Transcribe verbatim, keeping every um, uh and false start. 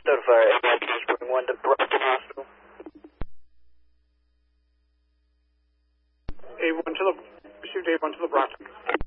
Notify A Y transporting one to Brockton Hospital. A one to the, received A one to the Brockton.